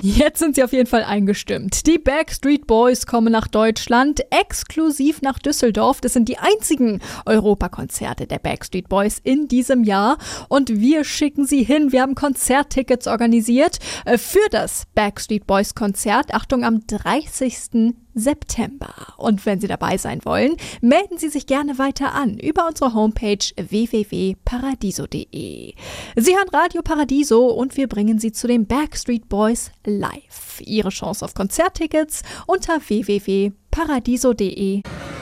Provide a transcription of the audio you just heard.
Jetzt sind sie auf jeden Fall eingestimmt. Die Backstreet Boys kommen nach Deutschland, exklusiv nach Düsseldorf. Das sind die einzigen Europakonzerte der Backstreet Boys in diesem Jahr. Und wir schicken sie hin. Wir haben Konzerttickets organisiert für das Backstreet Boys Konzert. Achtung, am 30. September. Und wenn Sie dabei sein wollen, melden Sie sich gerne weiter an über unsere Homepage www.paradiso.de. Sie hören Radio Paradiso und wir bringen Sie zu den Backstreet Boys live. Ihre Chance auf Konzerttickets unter www.paradiso.de.